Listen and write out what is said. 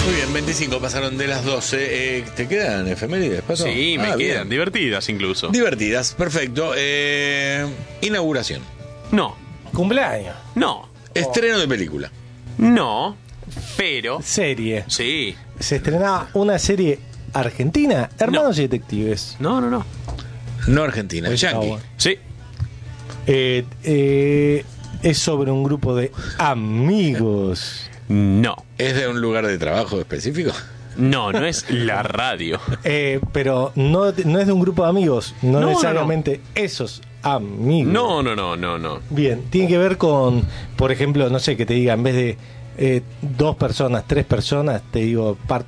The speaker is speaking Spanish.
Muy bien, 25 pasaron de las 12. ¿Te quedan efemérides, Pato? Sí, me bien. quedan. Divertidas incluso. Divertidas, perfecto. Inauguración. No, Cumpleaños. no, Estreno de película. no, pero... Serie. Sí. Se estrenaba una serie argentina, Hermanos y Detectives. No. No Argentina, Pues Yankee. está bueno. Sí. Es sobre un grupo de amigos. No. ¿Es de un lugar de trabajo específico? No es la radio. Pero no es de un grupo de amigos, no No, necesariamente esos amigos. No. Bien, tiene que ver con, por ejemplo, no sé, que te diga, en vez de 2 personas, 3 personas, te digo,